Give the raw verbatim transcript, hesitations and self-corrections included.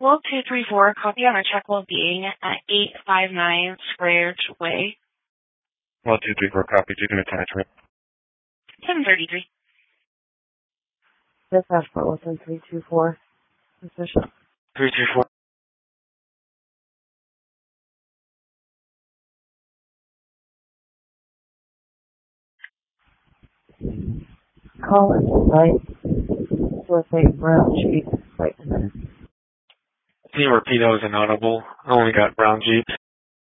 Well, two three four, copy on our check well being at eight five nine Square Way. Well, two three four, copy, taking attachment. seven thirty-three. Dispatch Port Wilson three two four. Position. three two four. Call it site with a brown Jeep. Wait a minute. Can you repeat? I was inaudible. I only got brown Jeep.